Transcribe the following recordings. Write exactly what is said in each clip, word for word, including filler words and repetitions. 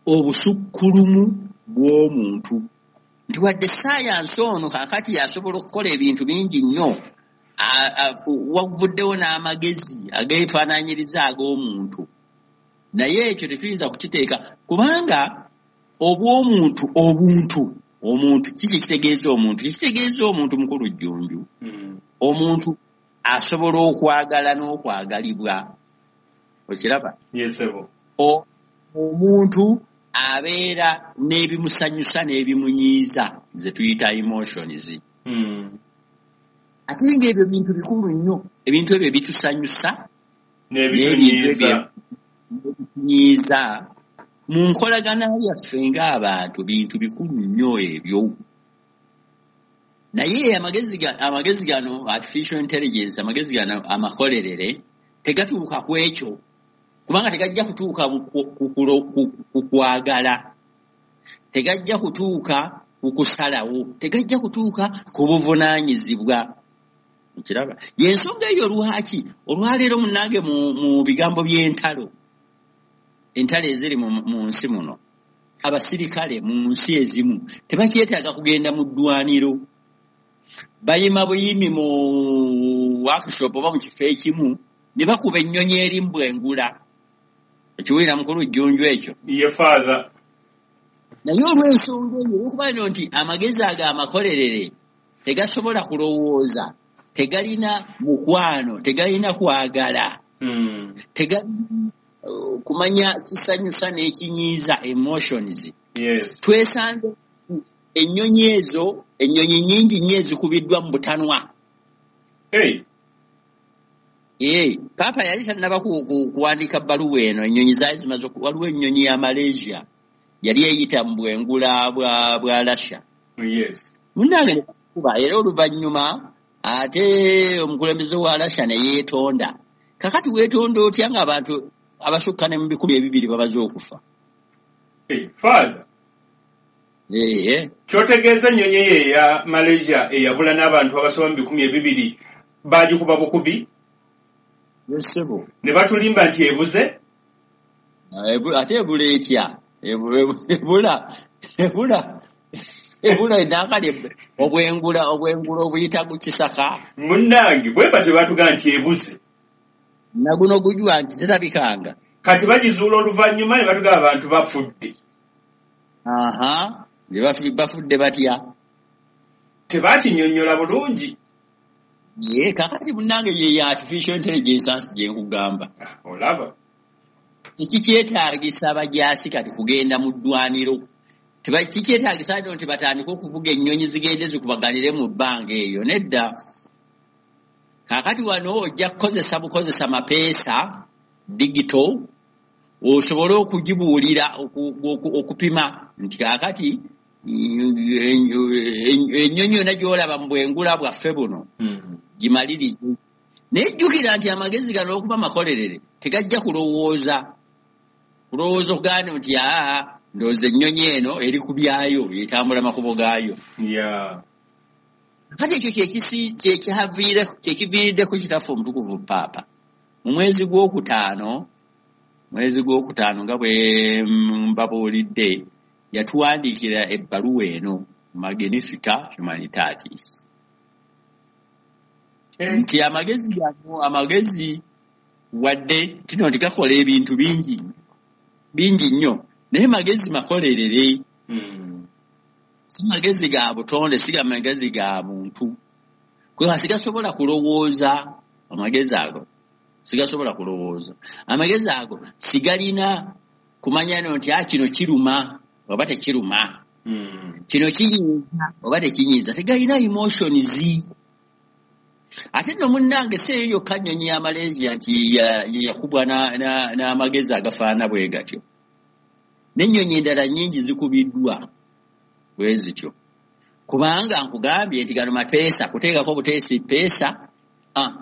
obusukkulumu bw'omuntu nti wadde saayansi ono kakati yasobola okukola ebintu bingi nnyo wavuddewo n'amagezi ageefaanaanyiriza ag'omuntu naye ekyo tetuyinza kukiteeka kubanga obw'omuntu obuntu omuntu kiki kitegeeza omuntu kitegeeza omuntu mukulu jjunju mm. omuntu asobola okwagala n'okwagalibwa okiraba yesebo omuntu abeera n'ebimusanyusa n'ebimunyiiza ze tuyita emotions mm. ate ng'ebyo bintu bikulu nnyo ebintu ebyo bitusanyusa n'ebitunyiiza mu nkolagana yaffe ng'abantu bintu bikulu nnyo ebyo naye amagezi amagezi gano artificial intelligence amagezi gano amakolerere tegatuuka ku ekyo kubanga tegajja kutuuka ku kwagala tegajja kutuuka ku kusalawo tegajja kutuuka ku buvunaanyizibwa kiraba y'ensonga eyo lwaki olwaleero munnange mu, mu bigambo by'entalo entalo eziri mu, mu nsi muno abasirikale mu nsi ezimu tebakyetaaga kugenda mu ddwaniro bayima buyimi mu workshop oba mu kifo ekimu ne bakuba ennyonyi eri mbwengula ekiwulira mukulu jjunju ekyo ye father naye olw'ensonga eyo olwokuba nno nti amagezi ago amakolerere tegasobola kulowooza tegalina mukwano tegalina kwagala mm. tegalina uh, kumanya kisanyusa n'ekinyiiza emotions yes. twesanze ennyonyi ezo ennyonyi nnyingi nnyo ezikubiddwa mu butanwa hey. Ee, papa yali tannaba kuwandiika bbaluwa eno ennyonyi zaali zimaze waliwo ennyonyi ya Malaysia yali eyita mu bwengula bwa bwa Russia yes. munnange kuba era oluvannyuma ate omukulembeze wa Russia ne yeetonda kakati weetonda otya ng'abantu abasukka ne mu bikumi ebibiri babaze okufa hey, father ee kyotegeeza ennyonyi ye ya Malaysia eyabula n'abantu abasoba mu bikumi ebibiri baagikuba bukubi yesebo ne batulimba nti ebuze ate ebula etya ebula ebula ebula enakali obwengula obwengula obuyita ku kisaka munnange bwe batyo batuga nti ebuze naguno gujwa nti tetabikanga kati bagizuula oluvannyuma ne batuga abantu bafudde aha bafudde batya tebakinyonnyola bulungi ye kakati munnange ye ya artificial intelligence gye nkugamba olaba tekikyetaagisa abajaasi kati kugenda mu ddwaniro tebakikyetaagisa nno nti batandika okuvuga ennyonyi zigende zikubagalire mu bbanga eyo nedda kakati wano ojja kukozesa bukozesa mapeesa digital osobole okugibuulira okupima nti kakati ennyonyi yonna gy'olaba mu bwengula bwaffe buno gimalirize naye jjukira nti amagezi gano okuba makolerere tegajja kulowooza kulowooza okugaana nti aa ndowooza ennyonyi eno eri ku byayo yetambula makubo gaayo kati ekyo kyekiviiriddeko kitaffe omutukuvu paapa mu mwezi gw'okutaano mwezi gw'okutaano nga bwe mbabuulidde yatuwandiikira ebbaluwa eno Magnifica Humanitatis nti amagezi gano amagezi wadde tino nti gakola ebintu bingi bingi nnyo naye magezi makolerere mm. si magezi ga butonde si ga magezi ga muntu kuba sigasobola kulowooza amagezi ago sigasobola kulowooza amagezi ago sigalina kumanya nti kino kiruma oba tekiruma mm. kino kinyiiza oba tekinyiiza tegalina emotions ate no munnange seeyo yokka nnyonyi ya Malaysia nti yakubwa n'amagezi agafaana bwe gatyo n'ennyonyi endala nnyingi zikubiddwa bwe zityo kubanga nkugambye nti gano mapeesa kuteekako buteesi peesa ah.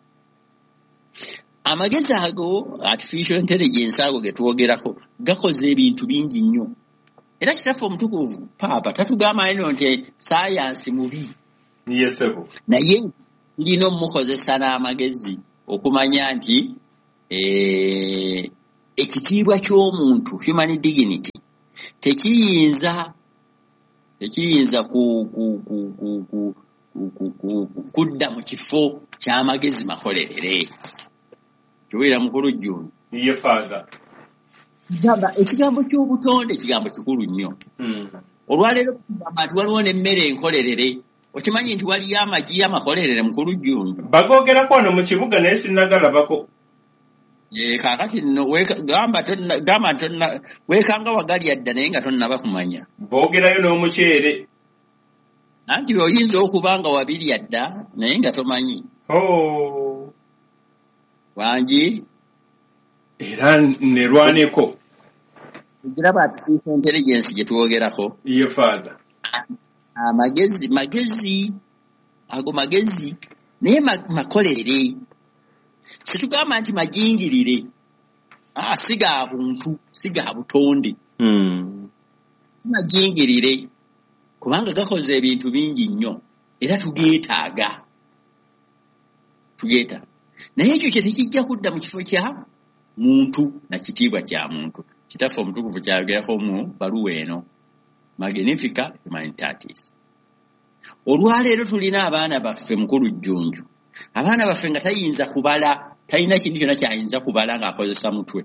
amagezi ago artificial intelligence ago getwogerako gakoze ebintu bingi nnyo era kitaffe omutukuvu paapa tatugamba eno nti saayansi mubi yesebo naye tulina omukozesa n'amagezi okumanya nti ekitiibwa ky'omuntu human dignity tekiyinza tekiyinza ku ku ku ku ku kudda mu kifo ky'amagezi makolerere. Kiwera mukulu jjunju. Ye Father. Jaba ekigambo ky'obutonde ekigambo kikulu nnyo. Mm. Olwaleero abantu waliwo n'emmere enkolerere. Okimanyi nti waliyo amagi amakolerere mukulu jjunju. Bagogerako wano mu kibuga naye sinnagalabako. Ye kaakati nno gamba tonna gamba tonna weekanga wagalya dda naye nga tonnaba kumanya. Boogerayo n'omuceere. Anti oyinza okuba nga wabirya dda naye nga tomanyi. Oh. Wangi Era nerwaneko. Giraba artificial intelligence gye twogerako. Ye Father. Amagezi magezi ago magezi naye makolerere. Situgamba nti majingirire. Ah, siga buntu, siga butonde. Mm. Simajingirire. Kubanga gakoze ebintu bingi nnyo era tugeetaaga. Tugeeta. Naye ekyo kye tekijja kudda mu kifo kya muntu na kitiibwa kya muntu. Kitaffe omutukuvu kyayogerako mu baluwa eno. Magnifica Humanitatis. Olwaleero tulina abaana baffe mukulu jjunju. Abaana baffe nga tayinza kubala, talina kintu kyonna kyayinza kubala ng'akozesa mutwe.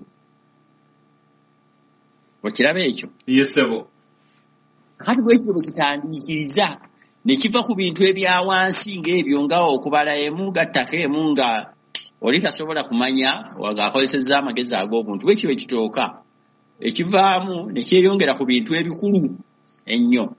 Okiraba ekyo? Yesebo. Kati bwekyo bwe kitandiikiriza ne kiva ku bintu ebya wansi ng'ebyo nga okubala emu gattako emu nga oli tasobola kumanya ng'akozesezza amagezi ag'obuntu. Bwekyo ekitooka ekivaamu ne kyeyongera ku bintu ebikulu ennyo.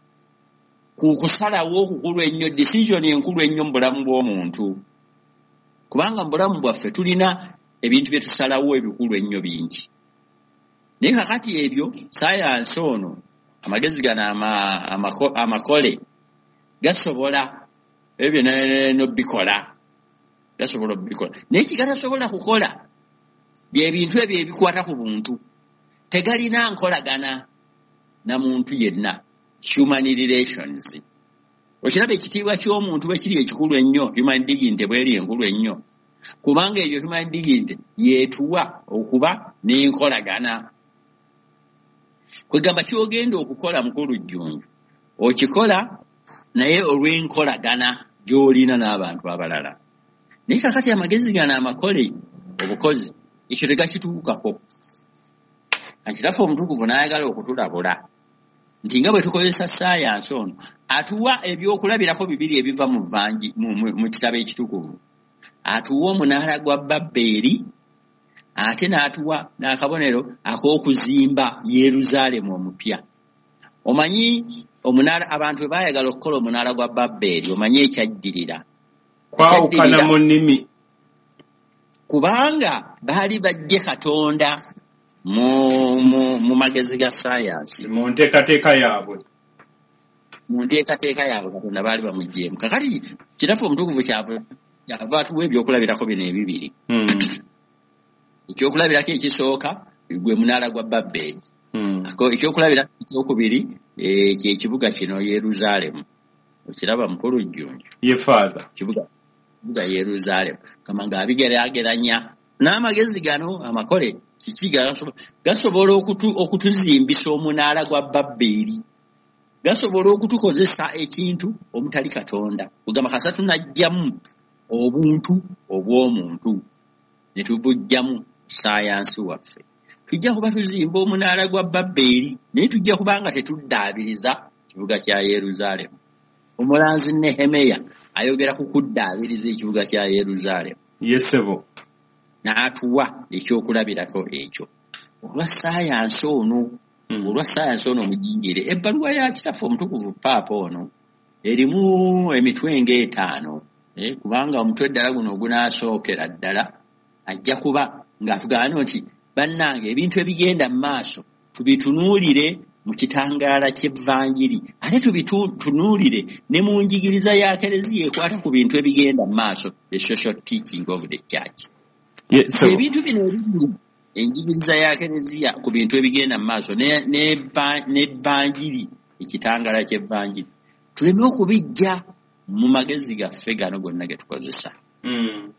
Ku kusalawo okukulu ennyo, decision enkulu ennyo mu bulamu bw'omuntu. Kubanga mu bulamu bwaffe tulina ebintu bye tusalawo ebikulu ennyo bingi. Naye kakati ebyo saayansi ono amagezi gano amakole gasobola ebyo n'obikola. Gasobola obikola. Naye kigatasobola kukola bye bintu ebyo ebikwata ku buntu. Tegalina nkolagana na muntu yenna. Human relations. Okiraba ekitiibwa ky'omuntu bwe kiri ekikulu ennyo, human dignity bweri enkulu ennyo. Kubanga ebyo human dignity yeetuwa okuba n'enkolagana. Kwegamba ky'ogenda okukola mukulu jjunju. Okikola naye olw'enkolagana gy'olina n'abantu abalala. Naye kakati amagezi gano amakole obukozi ekyo tegakituukako. Akitaffe omutukuvu n'ayagala okutulabula nti nga bwe tukozesa saayansi ono atuwa ebyokulabirako bibiri ebiva mu vangi mu kitabo ekitukuvu. Atuwa omunaala gwa Babbeeri ate n'atuwa n'akabonero ak'okuzimba Yeruzaalemu omupya. Omanyi omunaala abantu bwe baayagala okukola omunaala gwa Babbeeri omanyi ekyajjirira. Kwawukana mu nnimi. Kubanga baali bajje Katonda mu mu mu magezi ga saayansi. Mu nteekateeka yaabwe. Mu nteekateeka yaabwe Katonda baali bamuggyemu. Kakati kitaffe omutukuvu kyava kyava atuwa ebyokulabirako bino ebibiri. Mm. Ekyokulabirako ekisooka gwe munaala gwa Babbeeri. Mm. Ekyokulabirako ekyokubiri kye kibuga kino Yeruzaalemu. Okiraba mukulu jjunju. Ye Father. Kibuga kibuga Yeruzaalemu. Kama ng'abigeraageranya n'amagezi gano amakole kiki gasobola okutuzimbisa omunaala gwa Babbeeri. Gasobola okutukozesa ekintu omutali Katonda. Kugamba kasa tunajjamu obuntu obw'omuntu ne tubujjamu saayansi waffe. Tujja kuba tuzimba omunaala gwa Babbeeri naye tujja kubanga tetuddaabiriza kibuga kya Yeruzaalemu. Omulanzi Nehemiya ayogera ku kuddaabiriza ekibuga kya Yeruzaalemu. Yesebo. N'atuwa ekyokulabirako ekyo. Olwa saayansi ono, olwa saayansi ono mujingire, ebbaluwa ya kitaffe omutukuvu Paapa ono erimu emitwe ng'etaano. Eh, kubanga omutwe ddala guno ogunaasookera ddala ajja kuba ng'atugamba nti bannange ebintu ebigenda mu maaso tubitunuulire mu kitangaala ky'evvanjiri ate tubitunuulire ne mu njigiriza ya Kereziya ekwata ku bintu ebigenda mu maaso, the social teaching of the church. Yes, so. Ebintu bino ebiri enjigiriza ya Kereziya ku bintu ebigenda mu maaso n'evvanjiri ekitangala ky'evvanjiri tuleme okubijja mu magezi gaffe gano gonna ge tukozesa. Mm.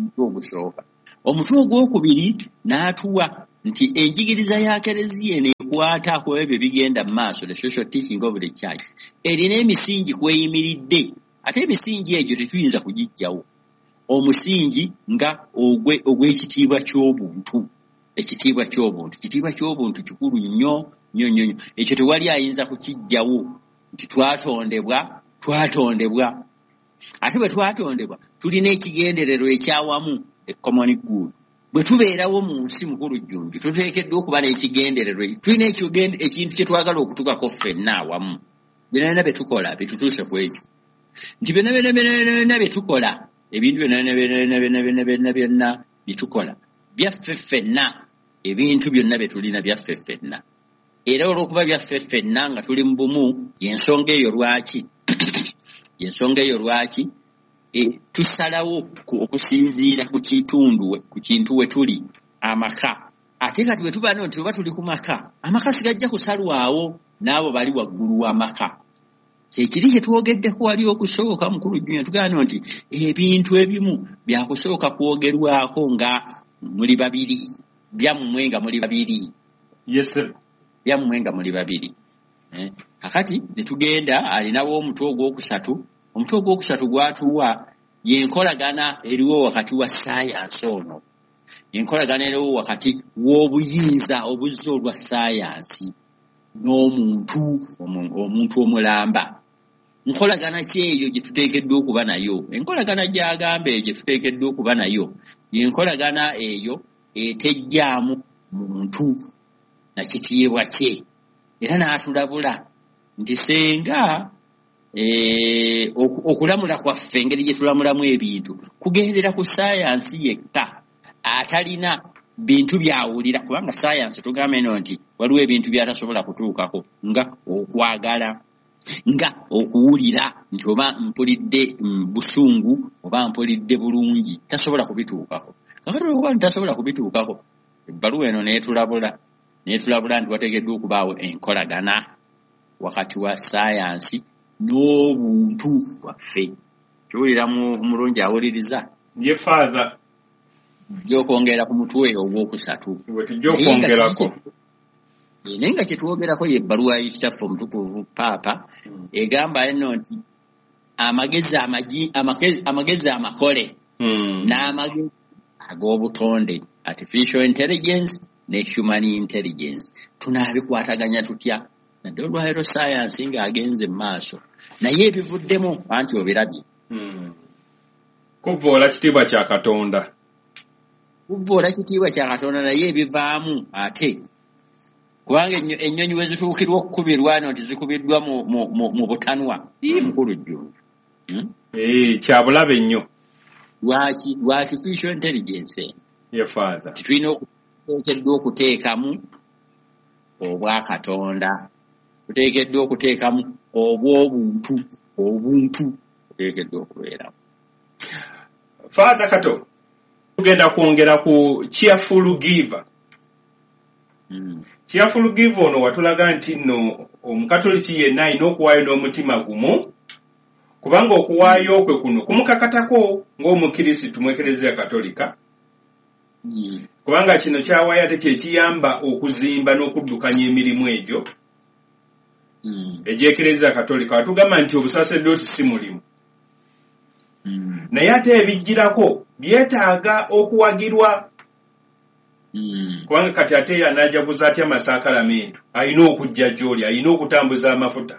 Ogusooka omutwe ogwokubiri n'atuwa nti enjigiriza ya Kereziya ekwata ku ebyo bigenda mu maaso, the social teaching of the church, erina emisingi kweyimiridde. Ate emisingi egyo tetuyinza kugijjawo. Omusingi nga ogwe ogw'ekitiibwa ky'obuntu. Ekitiibwa ky'obuntu. Ekitiibwa ky'obuntu kikulu nnyo nnyo nnyo. Ekyo tewali ayinza kukijjawo nti twatondebwa, twatondebwa. Ate bwe twatondebwa tulina ekigenderero ekyawamu, a common good. Bwe tubeerawo mu nsi mukulu jjunju tuteekeddwa okuba n'ekigenderero. Tulina ekintu kye twagala okutukako ffenna awamu. Byonna bye tukola bitutuuse ku ekyo. Nti byonna byonna bye tukola, ebintu byonna byonna byonna byonna bye tukola byaffe ffenna, ebintu byonna bye tulina byaffe ffenna. Era olw'okuba byaffe ffenna nga tuli mu bumu, y'ensonga eyo lwaki y'ensonga eyo lwaki e, tusalawo okusinziira ku kitundu ku kintu we tuli, amaka. Ate kati bwe tuba nti oba tuli ku maka, amaka sigajja kusalwawo n'abo bali waggulu w'amaka. Kyekiri kye twogeddeko wali okusooka mukulu jjunya, tugamba nti ebintu ebimu byakusooka kwogerwako nga muli babiri, byammwe nga muli babiri. Yes sir. Byammwe nga muli babiri. Eh, kakati ne tugenda alinawo omutwe ogwokusatu. Omutwe ogwokusatu gwatuwa y'enkolagana eriwo wakati wa science ono. Y'enkolagana eriwo wakati w'obuyinza obuzza olwa science n'omuntu omuntu omulamba. Nkolagana ki eyo gye tuteekeddwa okuba nayo? Enkolagana gy'agamba eyo gye tuteekeddwa okuba nayo y'enkolagana eyo etejjaamu muntu na kitiibwa kye, era n'atulabula nti senga eh, okulamula kwaffe engeri gye tulamulamu ebintu kugendera ku science yekka, atalina bintu byawulira. Kubanga science tugamba eno nti waliwo ebintu byatasobola kutuukako nga okwagala, nga okuwulira nti oba mpulidde busungu oba mpulidde bulungi, tasobola kubituukako. Kakati olwokuba tasobola kubituukako, ebbaluwa eno neetulabula neetulabula nti wateekeddwa okubaawo enkolagana wakati wa science n'obuntu bwaffe. Kiwulira mulungi awuliriza? Ye father gy'okwongera ku mutwe ogwokusatu. Gy'okwongerako naye nga kye twogerako y'ebbaluwa y'ekitaffe omutukuvu paapa egamba eno nti amagezi amagi amagezi amakole n'amagezi ag'obutonde, artificial intelligence ne human intelligence, tunaabikwataganya tutya? Nadde olwaleero science ng'agenze mu maaso naye ebivuddemu anti obirabye. Kuvvoola kitiibwa kya Katonda. Kuvvoola kitiibwa kya Katonda naye ebivaamu ate. Kubanga ennyonyi we zituukirwa okukubirwa nti zikubiddwa mu, mu, mu, mu butanwa mukulu jjunju. Eh, kya bulabe nnyo. Lwaki lwa artificial intelligence. Ye father. Tulina okuteekeddwa okuteekamu obwa Katonda. Tuteekeddwa okuteekamu obw'obuntu, obuntu tuteekeddwa okubeeramu. Father Kato, tugenda kwongera ku cheerful giver. Mm. Cheerful giver ono watulaga nti nno omukatoliki yenna alina okuwaayo n'omutima gumu, kubanga okuwaayo okwe kuno kumukakatako ng'omukirisitu mu Eklezia Katolika. Mm. Kubanga kino kyawaayo ate kye kiyamba okuzimba n'okuddukanya emirimu egyo Mm. egy'Eklezia Katolika. Watugamba nti obusaseddoti si mulimu. Mm. Naye ate ebijjirako byetaaga okuwagirwa. Mm. Kubanga kati ate yanaajaguza atya amasaakalamento, alina okujja gy'oli, alina okutambuza amafuta.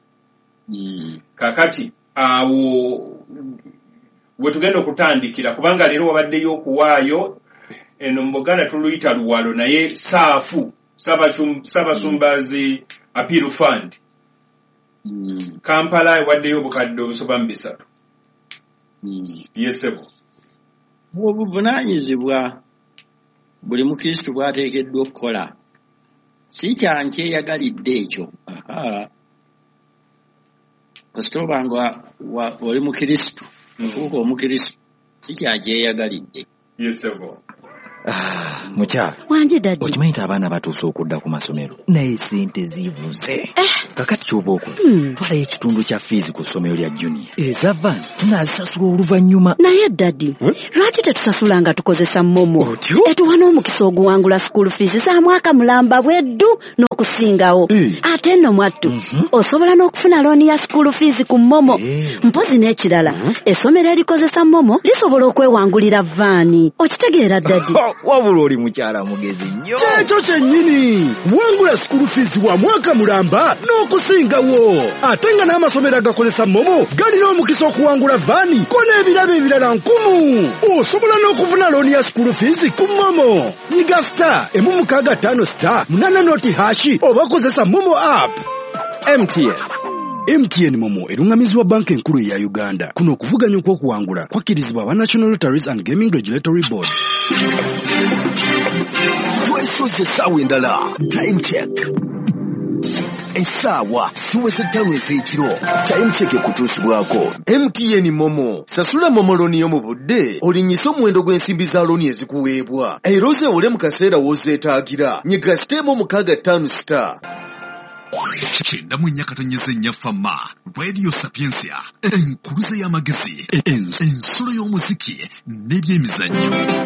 Mm. Kakati awo we tugenda okutandikira, kubanga leero wabaddeyo okuwaayo eno mu Buganda tuluyita luwalo, naye saafu Ssaabasumbazi Appeal Fund. Mm. Kampala ewaddeyo obukadde obusoba mu bisatu. Mm. Yesebo. Obuvunaanyizibwa buli mukristo bw'ateekeddwa okukola si kyankyeyagalidde ekyo. Aha. Kasita obanga oli mukristo ofuuka omukristo si kyankyeyagalidde. Yesebo. Ah, mukyala. Wanje daddy. Okimanyi nti abaana batuuse okudda ku masomero naye sente zibuze. Eh. Kakati ky'oba okola. Hmm. Twalayo ekitundu kya fiizi ku ssomero lya junior. Eza van tunaazisasula oluvannyuma. Naye daddy, Hmm? lwaki tetusasula nga tukozesa momo? Otyo? Etuwa n'omukisa oguwangula school fees za mwaka mulamba bweddu no n'okusingawo. Eh. Ate nno mwattu Mhm. osobola n'okufuna looni ya school fees ku Momo. Eh. Mpozi n'ekirala essomero erikozesa Momo lisobola okwewangulira vaani. Okitegeera ddadi? Wabula oli mukyala mugezi nnyo. Kyekyo kyennyini wangula school fees wa mwaka mulamba n'okusingawo. Ate nga n'amasomero agakozesa Momo galina omukisa okuwangula vaani ko n'ebirabo ebirala nkumu. Osobola n'okufuna looni ya school fees ku Momo. Nyiga star emu mukaaga ttaano star munana noti hashi oba kozesa Momo app. M T N. M T N Momo erungamizibwa banka enkulu eya Uganda. Kuno okuvuganya okw'okuwangula kwakkirizibwa aba National Lotteries and Gaming Regulatory Board. Twesoze essaawa endala. Time check. Essaawa siweze ttaano ez'ekiro. Time check ekutuusibwako. M T N Momo. Sasula Momo looni yo mu budde. Olinnyisa omuwendo gw'ensimbi za looni ezikuweebwa. Era ozeewole mu kaseera w'ozeetaagira. Nyiga siteemu mukaaga ttaano star. Kyenda mu nnya katonyeza ennya fama Radio Sapiensia enkuluze y'amagezi ensolo y'omuziki n'ebyemizannyo.